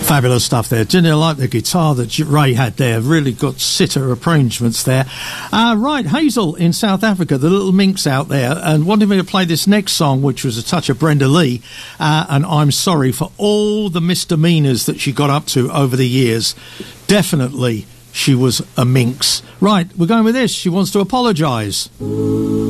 Fabulous stuff there. Didn't you like the guitar that Ray had there? Really got sitter arrangements there. Right, Hazel in South Africa, the Little Minx out there, and wanted me to play this next song, which was a touch of Brenda Lee, and I'm sorry for all the misdemeanours that she got up to over the years. Definitely, she was a minx. Right, we're going with this. She wants to apologise.